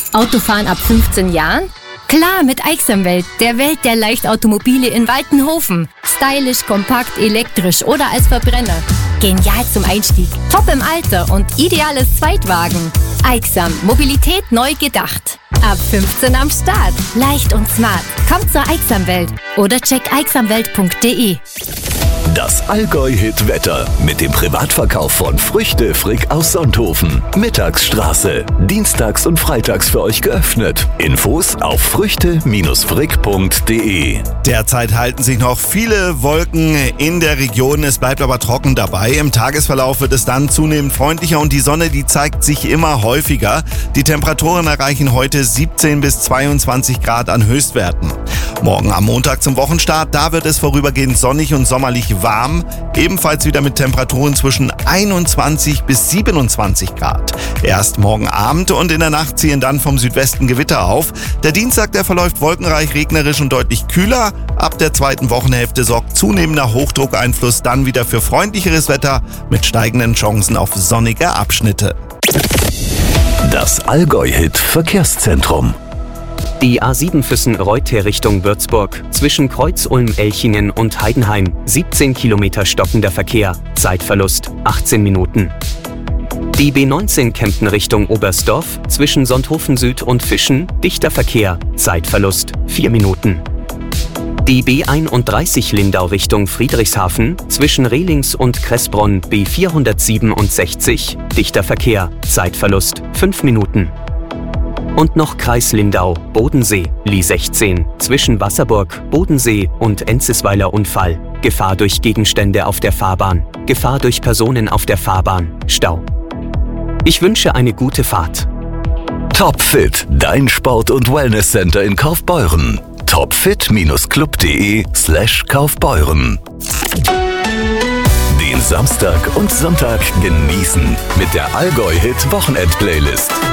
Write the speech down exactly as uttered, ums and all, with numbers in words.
Autofahren ab fünfzehn Jahren? Klar, mit Aixamwelt, der Welt der Leichtautomobile in Waltenhofen. Stylisch, kompakt, elektrisch oder als Verbrenner. Genial zum Einstieg, top im Alter und ideales Zweitwagen. Aixam, Mobilität neu gedacht. Ab fünfzehn am Start. Leicht und smart. Kommt zur Aixamwelt oder check aixamwelt punkt de. Das Allgäu-Hit-Wetter mit dem Privatverkauf von Früchte Frick aus Sonthofen. Mittagsstraße. Dienstags und freitags für euch geöffnet. Infos auf früchte frick punkt de. Derzeit halten sich noch viele Wolken in der Region. Es bleibt aber trocken dabei. Im Tagesverlauf wird es dann zunehmend freundlicher und die Sonne, die zeigt sich immer häufiger. Die Temperaturen erreichen heute siebzehn bis zweiundzwanzig Grad an Höchstwerten. Morgen am Montag zum Wochenstart, da wird es vorübergehend sonnig und sommerlich warm. Ebenfalls wieder mit Temperaturen zwischen einundzwanzig bis siebenundzwanzig Grad. Erst morgen Abend und in der Nacht ziehen dann vom Südwesten Gewitter auf. Der Dienstag, der verläuft wolkenreich, regnerisch und deutlich kühler. Ab der zweiten Wochenhälfte sorgt zunehmender Hochdruckeinfluss dann wieder für freundlicheres Wetter mit steigenden Chancen auf sonnige Abschnitte. Das Allgäu-Hit Verkehrszentrum. Die A sieben Füssen-Reuter Richtung Würzburg, zwischen Kreuz-Ulm-Elchingen und Heidenheim, siebzehn Kilometer stockender Verkehr, Zeitverlust achtzehn Minuten. Die B neunzehn Kempten Richtung Oberstdorf, zwischen Sonthofen Süd und Fischen, dichter Verkehr, Zeitverlust vier Minuten. Die B einunddreißig Lindau Richtung Friedrichshafen, zwischen Rehlings und Kressbronn B vierhundertsiebenundsechzig, dichter Verkehr, Zeitverlust fünf Minuten. Und noch Kreis Lindau, Bodensee, Li sechzehn, zwischen Wasserburg, Bodensee und Enzisweiler Unfall. Gefahr durch Gegenstände auf der Fahrbahn, Gefahr durch Personen auf der Fahrbahn, Stau. Ich wünsche eine gute Fahrt. Topfit, dein Sport- und Wellnesscenter in Kaufbeuren. topfit-club.de slash Kaufbeuren. Den Samstag und Sonntag genießen mit der Allgäu-Hit-Wochenend-Playlist.